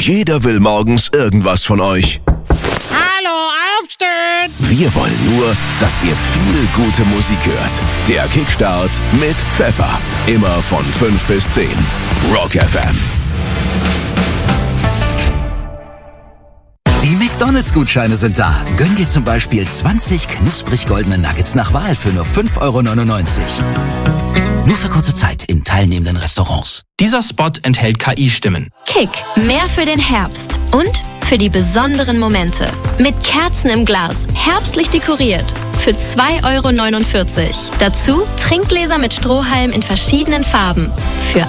Jeder will morgens irgendwas von euch. Hallo, aufstehen! Wir wollen nur, dass ihr viel gute Musik hört. Der Kickstart mit Pfeffer. Immer von 5 bis 10. Rock FM. Die McDonalds-Gutscheine sind da. Gönn dir zum Beispiel 20 knusprig goldene Nuggets nach Wahl für nur 5,99 €. Nur für kurze Zeit in teilnehmenden Restaurants. Dieser Spot enthält KI-Stimmen. Kick, mehr für den Herbst und für die besonderen Momente. Mit Kerzen im Glas, herbstlich dekoriert. Für 2,49 €. Dazu Trinkgläser mit Strohhalm in verschiedenen Farben. Für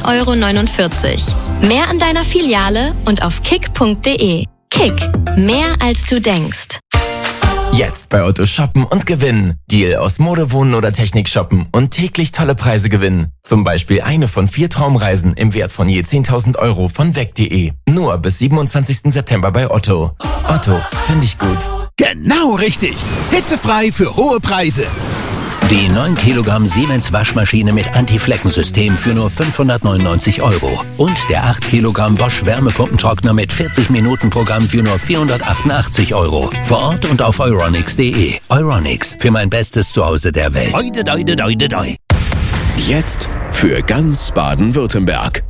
1,49 €. Mehr an deiner Filiale und auf kick.de. Kick, mehr als du denkst. Jetzt bei Otto shoppen und gewinnen. Deal aus Mode, Wohnen oder Technik shoppen und täglich tolle Preise gewinnen. Zum Beispiel eine von 4 Traumreisen im Wert von je 10.000 € von weg.de. Nur bis 27. September bei Otto. Otto, finde ich gut. Genau richtig. Hitzefrei für hohe Preise. Die 9 Kilogramm Siemens Waschmaschine mit Anti-Flecken-System für nur 599 €. Und der 8 Kilogramm Bosch Wärmepumpentrockner mit 40-Minuten-Programm für nur 488 €. Vor Ort und auf euronics.de. Euronics, für mein bestes Zuhause der Welt. Doi. Jetzt für ganz Baden-Württemberg.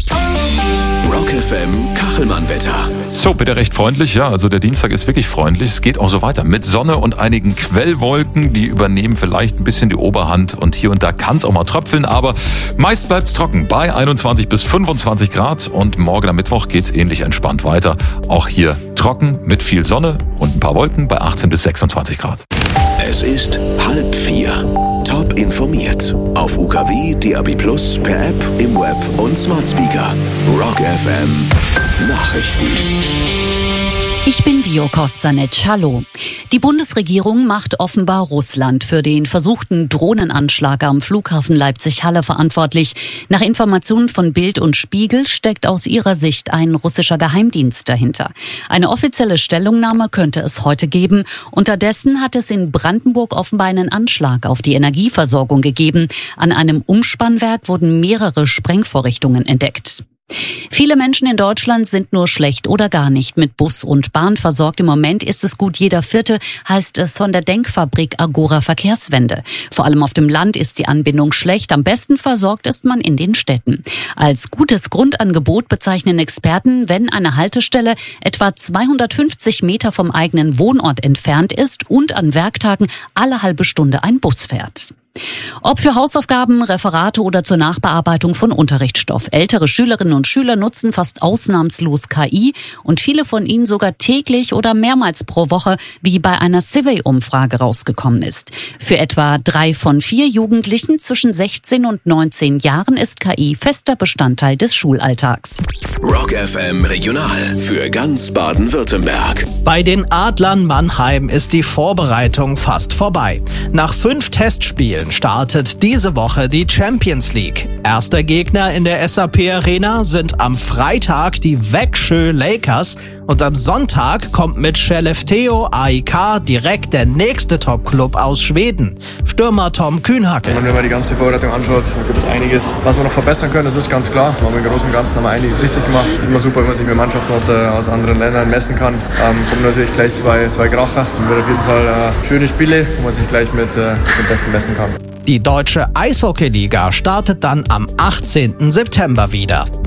Rock FM Kachelmann-Wetter. So, bitte recht freundlich. Ja, also der Dienstag ist wirklich freundlich. Es geht auch so weiter mit Sonne und einigen Quellwolken. Die übernehmen vielleicht ein bisschen die Oberhand und hier und da kann es auch mal tröpfeln. Aber meist bleibt es trocken bei 21 bis 25 Grad. Und morgen am Mittwoch geht es ähnlich entspannt weiter. Auch hier trocken mit viel Sonne und ein paar Wolken bei 18 bis 26 Grad. Es ist 3:30. Top informiert. Auf UKW, DAB+, per App, im Web und Smart Speaker. Rock FM Nachrichten. Ich bin Vio Kostanec. Hallo. Die Bundesregierung macht offenbar Russland für den versuchten Drohnenanschlag am Flughafen Leipzig-Halle verantwortlich. Nach Informationen von Bild und Spiegel steckt aus ihrer Sicht ein russischer Geheimdienst dahinter. Eine offizielle Stellungnahme könnte es heute geben. Unterdessen hat es in Brandenburg offenbar einen Anschlag auf die Energieversorgung gegeben. An einem Umspannwerk wurden mehrere Sprengvorrichtungen entdeckt. Viele Menschen in Deutschland sind nur schlecht oder gar nicht mit Bus und Bahn versorgt. Im Moment ist es gut jeder Vierte, heißt es von der Denkfabrik Agora Verkehrswende. Vor allem auf dem Land ist die Anbindung schlecht. Am besten versorgt ist man in den Städten. Als gutes Grundangebot bezeichnen Experten, wenn eine Haltestelle etwa 250 Meter vom eigenen Wohnort entfernt ist und an Werktagen alle halbe Stunde ein Bus fährt. Ob für Hausaufgaben, Referate oder zur Nachbearbeitung von Unterrichtsstoff. Ältere Schülerinnen und Schüler nutzen fast ausnahmslos KI und viele von ihnen sogar täglich oder mehrmals pro Woche, wie bei einer Survey-Umfrage rausgekommen ist. Für etwa 3 von 4 Jugendlichen zwischen 16 und 19 Jahren ist KI fester Bestandteil des Schulalltags. Rock FM Regional für ganz Baden-Württemberg. Bei den Adlern Mannheim ist die Vorbereitung fast vorbei. Nach 5 Testspielen startet diese Woche die Champions League. Erster Gegner in der SAP Arena sind am Freitag die Växjö Lakers und am Sonntag kommt mit Skellefteå AIK direkt der nächste Top-Club aus Schweden, Stürmer Tom Kühnhackl. Wenn man die ganze Vorbereitung anschaut, dann gibt es einiges, was wir noch verbessern können, das ist ganz klar. Aber im Großen und Ganzen haben wir einiges richtig gemacht. Es ist immer super, wenn man sich mit Mannschaften aus anderen Ländern messen kann. Kommen natürlich gleich zwei Kracher. Es wird auf jeden Fall schöne Spiele, wo man sich gleich mit dem Besten messen kann. Die deutsche Eishockeyliga startet dann am 18. September wieder.